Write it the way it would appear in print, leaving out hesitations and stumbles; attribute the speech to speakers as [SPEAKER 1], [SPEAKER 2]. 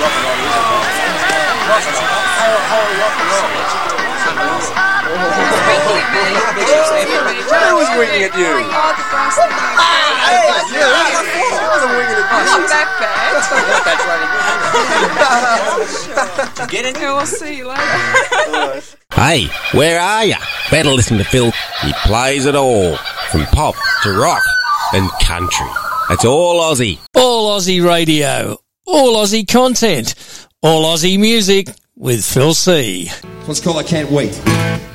[SPEAKER 1] Who was winking at you? I wasn't winking at you.
[SPEAKER 2] Not that bad.
[SPEAKER 1] Did you get it?
[SPEAKER 2] Yeah, we'll see you later.
[SPEAKER 3] Hey, where are ya? Better listen to Phil. He plays it all, from pop to rock and country. It's all Aussie.
[SPEAKER 4] All Aussie radio, all Aussie content, all Aussie music with Phil C.
[SPEAKER 5] What's called I Can't Wait.